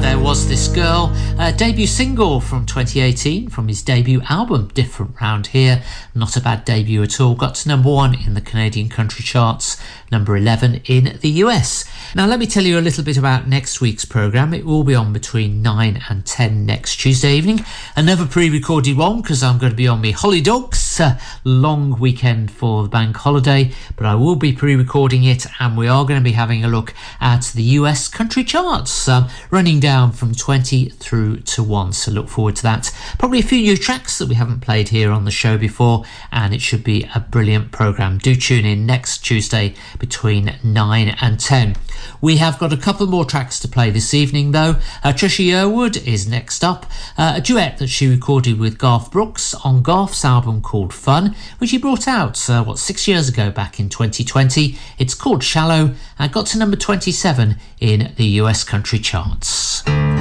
There Was This Girl, a debut single from 2018 from his debut album Different Round Here. Not a bad debut at all. Got to number 1 in the Canadian country charts, number 11 in the US. Now let me tell you a little bit about next week's programme. It will be on between 9 and 10 next Tuesday evening. Another pre-recorded one because I'm going to be on my Hollydog's long weekend for the bank holiday, but I will be pre-recording it, and we are going to be having a look at the US country charts, running down from 20 through to 1, so look forward to that. Probably a few new tracks that we haven't played here on the show before, and it should be a brilliant programme. Do tune in next Tuesday between 9 and 10. We have got a couple more tracks to play this evening though. Trisha Yearwood is next up, a duet that she recorded with Garth Brooks on Garth's album called Fun, which he brought out 6 years ago, back in 2020. It's called Shallow and got to number 27 in the US country charts.